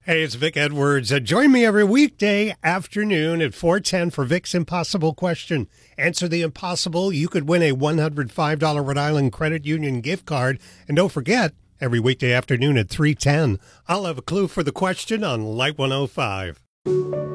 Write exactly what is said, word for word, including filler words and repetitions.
Hey, it's Vic Edwards. Uh, join me every weekday afternoon at four ten for Vic's Impossible Question. Answer the impossible. You could win a one hundred five dollars Rhode Island Credit Union gift card. And don't forget, every weekday afternoon at three ten, I'll have a clue for the question on Light one oh five.